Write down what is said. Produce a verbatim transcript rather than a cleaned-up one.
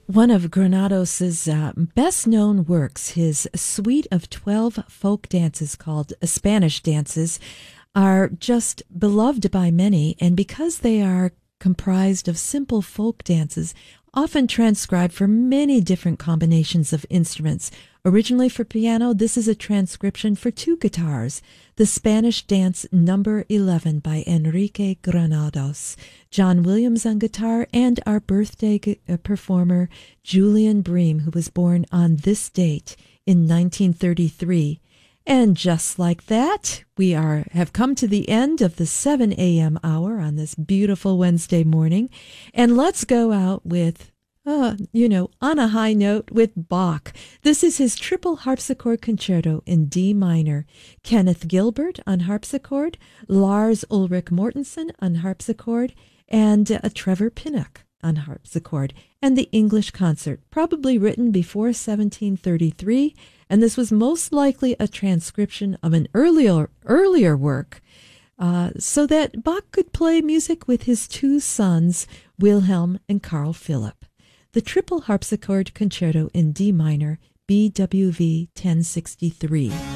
One of Granados's uh, best-known works, his suite of twelve folk dances called Spanish dances, are just beloved by many, and because they are comprised of simple folk dances, often transcribed for many different combinations of instruments. Originally for piano, this is a transcription for two guitars, the Spanish Dance Number eleven by Enrique Granados, John Williams on guitar, and our birthday gu- uh, performer, Julian Bream, who was born on this date in nineteen thirty-three. And just like that, we are have come to the end of the seven a.m. hour on this beautiful Wednesday morning. And let's go out with, uh, you know, on a high note with Bach. This is his triple harpsichord concerto in D minor. Kenneth Gilbert on harpsichord, Lars Ulrich Mortensen on harpsichord, and uh, Trevor Pinnock on harpsichord. And the English concert, probably written before seventeen thirty-three, and this was most likely a transcription of an earlier earlier work, uh, so that Bach could play music with his two sons, Wilhelm and Carl Philipp. The triple harpsichord concerto in D minor, B W V ten sixty-three.